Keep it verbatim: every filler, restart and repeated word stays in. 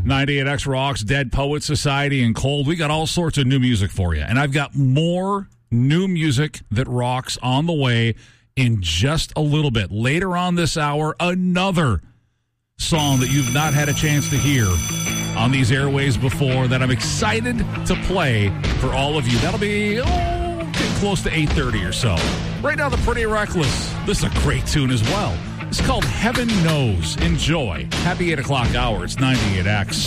ninety-eight X Rocks, Dead Poets Society, and Cold. We got all sorts of new music for you. And I've got more new music that rocks on the way in just a little bit. Later on this hour, another song that you've not had a chance to hear on these airways before that I'm excited to play for all of you. That'll be oh, getting close to eight thirty or so. Right now, the Pretty Reckless. This is a great tune as well. It's called Heaven Knows. Enjoy. Happy eight o'clock hour. It's ninety-eight X.